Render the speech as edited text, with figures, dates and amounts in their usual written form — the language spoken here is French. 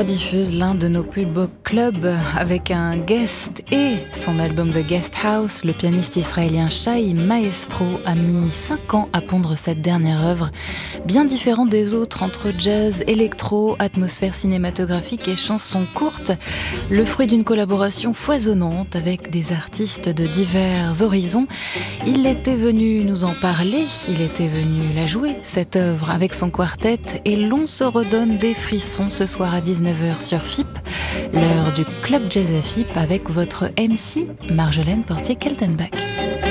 rediffuse l'un de nos plus beaux clubs avec un guest et son album The Guest House. Le pianiste israélien Shai Maestro a mis 5 ans à pondre cette dernière œuvre, bien différente des autres entre jazz, électro, atmosphère cinématographique et chansons courtes. Le fruit d'une collaboration foisonnante avec des artistes de divers horizons. Il était venu nous en parler, il était venu la jouer, cette œuvre, avec son quartet, et l'on se redonne des frissons ce soir à 19h sur FIP, l'heure du Club Jazz à FIP avec votre MC Marjolaine Portier-Keltenbach.